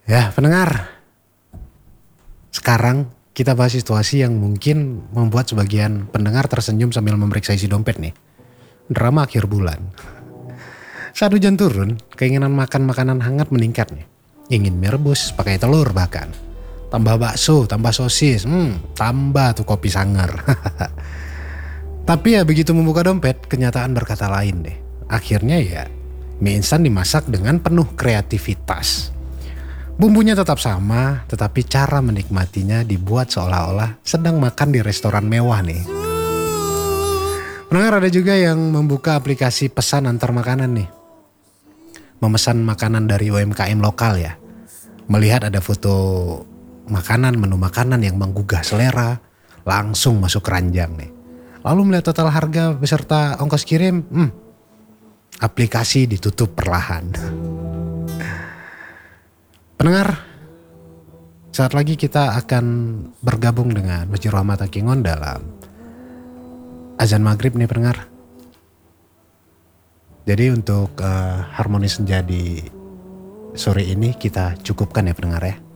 Ya pendengar, sekarang kita bahas situasi yang mungkin membuat sebagian pendengar tersenyum sambil memeriksa isi dompet nih. Drama akhir bulan. Saat hujan turun, keinginan makan makanan hangat meningkat nih. Ingin mie rebus pakai telur bahkan. Tambah bakso, tambah sosis, tambah tuh kopi sangar. Tapi ya begitu membuka dompet, kenyataan berkata lain deh. Akhirnya ya mie instan dimasak dengan penuh kreativitas. Bumbunya tetap sama, tetapi cara menikmatinya dibuat seolah-olah sedang makan di restoran mewah nih. Pendengar, ada juga yang membuka aplikasi pesan antar makanan nih. Memesan makanan dari UMKM lokal ya. Melihat ada foto makanan, menu makanan yang menggugah selera, langsung masuk keranjang nih. Lalu melihat total harga beserta ongkos kirim, aplikasi ditutup perlahan. Pendengar, saat lagi kita akan bergabung dengan Masjid Rahmat Takingon dalam azan maghrib nih pendengar. Jadi untuk harmoni senja di sore ini kita cukupkan ya pendengar ya.